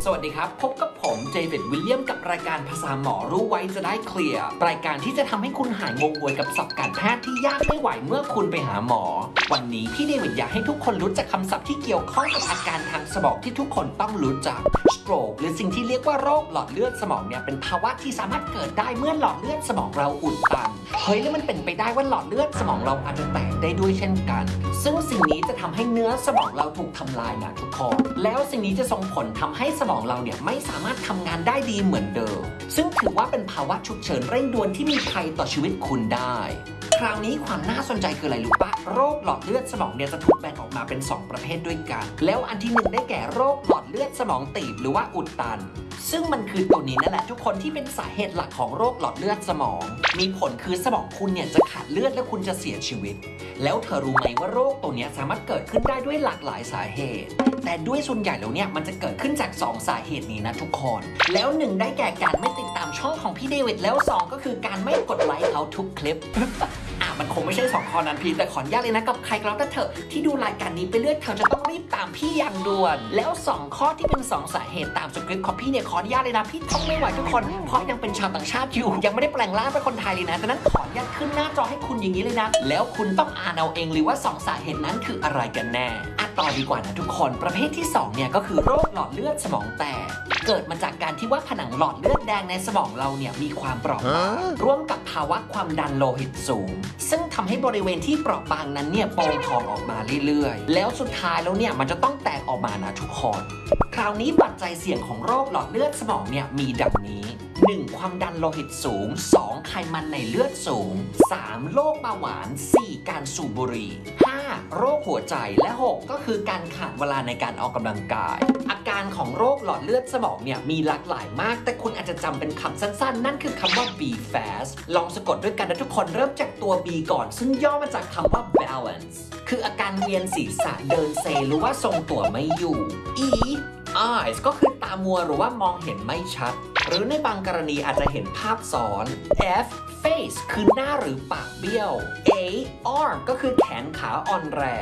สวัสดีครับพบกับผมเจวิดวิลเลียมกับรายการภาษาหมอรู้ไว้จะได้เคลียร์รายการที่จะทำให้คุณหายงงงวยกับศัพท์การแพทย์ที่ยากไม่ไหวเมื่อคุณไปหาหมอวันนี้พี่เดวิดอยากให้ทุกคนรู้จักคำศัพท์ที่เกี่ยวข้องกับอาการทางสมองที่ทุกคนต้องรู้จัก stroke หรือสิ่งที่เรียกว่าโรคหลอดเลือดสมองเนี่ยเป็นภาวะที่สามารถเกิดได้เมื่อหลอดเลือดสมองเราอุดตันเฮ้ยแล้วมันเป็นไปได้ว่าหลอดเลือดสมองเราอาจจะแตกได้ด้วยเช่นกันซึ่งสิ่งนี้จะทำให้เนื้อสมองเราถูกทำลายนะทุกคนแล้วสิ่งนี้จะส่งผลทำให้สมองเราเนี่ยไม่สามารถทำงานได้ดีเหมือนเดิมซึ่งถือว่าเป็นภาวะฉุกเฉินเร่งด่วนที่มีภัยต่อชีวิตคุณได้คราวนี้ความน่าสนใจคืออะไรรู้ปะโรคหลอดเลือดสมองเนี่ยจะถูกแบ่งออกมาเป็น2ประเภทด้วยกันแล้วอันที่1ได้แก่โรคหลอดเลือดสมองตีบหรือว่าอุดตันซึ่งมันคือตัวนี้นั่นแหละทุกคนที่เป็นสาเหตุหลักของโรคหลอดเลือดสมองมีผลคือสมองคุณเนี่ยจะขาดเลือดและคุณจะเสียชีวิตแล้วเธอรู้ไหมว่าโรคตัวนี้สามารถเกิดขึ้นได้ด้วยหลากหลายสาเหตุแต่ด้วยส่วนใหญ่แล้วเนี่ยมันจะเกิดขึ้นจาก2สาเหตุนี้นะทุกคนแล้ว1ได้แก่การไม่ติดตามช่องของพี่เดวิดแล้ว2ก็คือการไม่กดไลค์เขาทุกคลิป มันคงไม่ใช่2ข้อนั้นพี่แต่ขออนุญาตเลยนะกับใครก็แล้วแต่เถอะที่ดูรายการนี้ไปเรื่อยเธอจะต้องรีบตามพี่อย่างด่วนแล้ว2ข้อที่เป็น2สาเหตุตามสคริปต์ของพี่เนี่ยขออนุญาตเลยนะพี่ท่องไม่ไหวทุกคนเพราะยังเป็นชาวต่างชาติอยู่ยังไม่ได้แปลงร่างเป็นคนไทยเลยนะดังนั้นขออนุญาตขึ้นหน้าจอให้คุณอย่างนี้เลยนะแล้วคุณต้องอ่านเอาเองเลยว่า2สาเหตุนั้นคืออะไรกันแน่ต่อดีกว่านะทุกคนประเภทที่2เนี่ยก็คือโรคหลอดเลือดสมองแตกเกิดมาจากการที่ว่าผนังหลอดเลือดแดงในสมองเราเนี่ยมีความเปราะบางร่วมกับภาวะความดันโลหิตสูงซึ่งทำให้บริเวณที่เปราะบางนั้นเนี่ยโป่งพองออกมาเรื่อยๆแล้วสุดท้ายแล้วเนี่ยมันจะต้องแตกออกมานะทุกคนคราวนี้ปัจจัยเสี่ยงของโรคหลอดเลือดสมองเนี่ยมีดังนี้1ความดันโลหิตสูง2ไขมันในเลือดสูง3โรคเบาหวาน4การสูบบุหรี่5โรคหัวใจและ6ก็คือการขาดเวลาในการออกกำลังกายอาการของโรคหลอดเลือดสมองเนี่ยมีหลากหลายมากแต่คุณอาจจะจำเป็นคำสั้นๆนั่นคือคำว่า B fast ลองสะกดด้วยกันนะทุกคนเริ่มจากตัว B ก่อนซึ่งย่อมาจากคำว่า balance คืออาการเวียนศีรษะเดินเซหรือว่าทรงตัวไม่อยู่ E eyes ก็คือตามัวหรือว่ามองเห็นไม่ชัดหรือในบางกรณีอาจจะเห็นภาพซ้อน F face คือหน้าหรือปากเบี้ยว A arm ก็คือแขนขาอ่อนแรง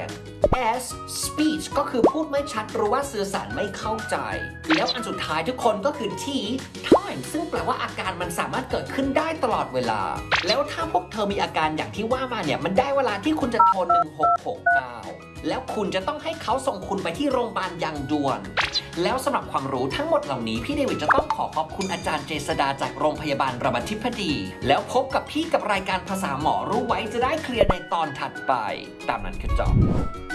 S speech ก็คือพูดไม่ชัดหรือว่าสื่อสารไม่เข้าใจแล้วอันสุดท้ายทุกคนก็คือ T time ซึ่งแปลว่าอาการมันสามารถเกิดขึ้นได้ตลอดเวลาแล้วถ้าพวกเธอมีอาการอย่างที่ว่ามาเนี่ยมันได้เวลาที่คุณจะโทร1669แล้วคุณจะต้องให้เขาส่งคุณไปที่โรงพยาบาลอย่างด่วนแล้วสำหรับความรู้ทั้งหมดเหล่านี้พี่เดวิดจะต้องขอบคุณอาจารย์เจษฎาจากโรงพยาบาลรามาธิบดีแล้วพบกับพี่กับรายการภาษาหมอรู้ไว้จะได้เคลียร์ในตอนถัดไปตามนั้นคือจบ